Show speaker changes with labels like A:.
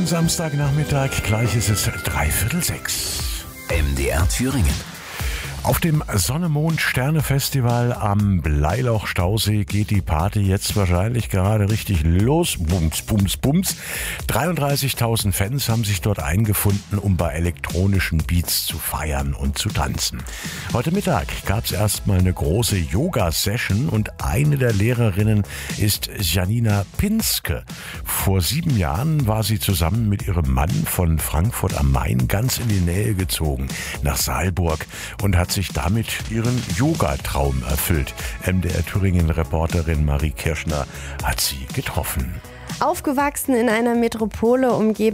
A: schönen Samstagnachmittag. Gleich ist es 5:45.
B: MDR Thüringen.
A: Auf dem Sonne-Mond-Sterne-Festival am Bleiloch-Stausee geht die Party jetzt wahrscheinlich gerade richtig los. Bums, bums, bums. 33.000 Fans haben sich dort eingefunden, um bei elektronischen Beats zu feiern und zu tanzen. Heute Mittag gab es erstmal eine große Yoga-Session und eine der Lehrerinnen ist Janina Pinske. Vor 7 Jahren war sie zusammen mit ihrem Mann von Frankfurt am Main ganz in die Nähe gezogen, nach Saalburg, und hat sich damit ihren Yoga-Traum erfüllt. MDR Thüringen-Reporterin Marie Kirschner hat sie getroffen.
C: Aufgewachsen in einer Metropole, umgeben